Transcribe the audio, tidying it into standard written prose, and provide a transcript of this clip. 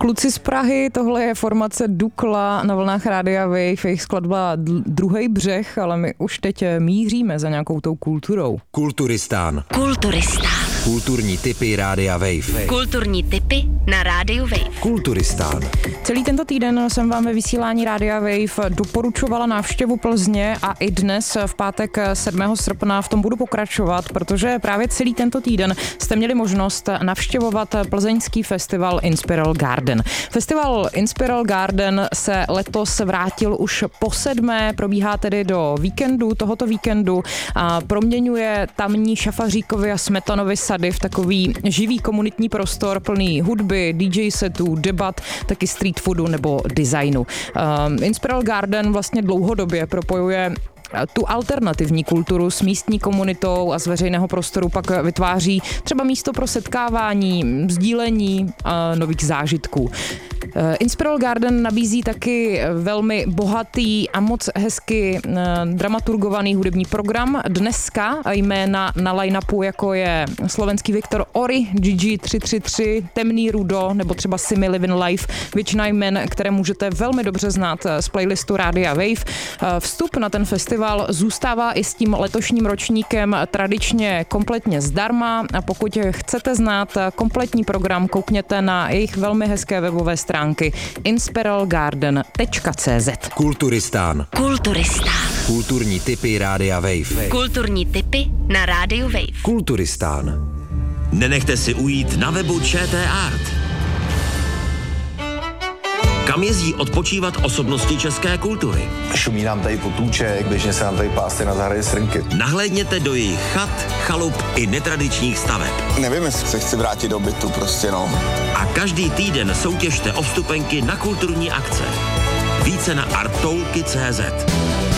Kluci z Prahy, tohle je formace Dukla na vlnách Rádia Wave, jejich skladba Druhý břeh, ale my už teď míříme za nějakou tou kulturou. Kulturistán. Kulturní tipy Rádia Wave. Kulturní tipy na Rádiu Wave. Kulturistán. Celý tento týden jsem vám ve vysílání Rádia Wave doporučovala návštěvu Plzně a i dnes v pátek 7. srpna v tom budu pokračovat, protože právě celý tento týden jste měli možnost navštěvovat plzeňský festival Inspiral Garden. Festival Inspiral Garden se letos vrátil už po 7. Probíhá tedy do tohoto víkendu a proměňuje tamní Šafaříkovy a Smetanovy sady v takový živý komunitní prostor plný hudby, DJ setů, debat, taky street foodu nebo designu. Inspiral Garden vlastně dlouhodobě propojuje tu alternativní kulturu s místní komunitou a z veřejného prostoru pak vytváří třeba místo pro setkávání, sdílení nových zážitků. Inspiral Garden nabízí taky velmi bohatý a moc hezky dramaturgovaný hudební program. Dneska jména na line-upu, jako je slovenský Viktor Ory, Gigi 333, Temný Rudo nebo třeba Simi Livin Life, většina jmen, které můžete velmi dobře znát z playlistu Rádia Wave. Vstup na ten festival zůstává i s tím letošním ročníkem tradičně kompletně zdarma a pokud chcete znát kompletní program, koukněte na jejich velmi hezké webové stránky inspiralgarden.cz. Kulturistán. Kulturní tipy Rádia Wave. Kulturní tipy na Rádiu Wave. Kulturistán. Nenechte si ujít na webu ČT Art. Kam jezdí odpočívat osobnosti české kultury? Šumí nám tady potůček, běžně se nám tady pásty na zahradě srnky. Nahlédněte do jejich chat, chalup i netradičních staveb. Nevím, jestli se chci vrátit do bytu prostě, no. A každý týden soutěžte o vstupenky na kulturní akce. Více na arttoulky.cz.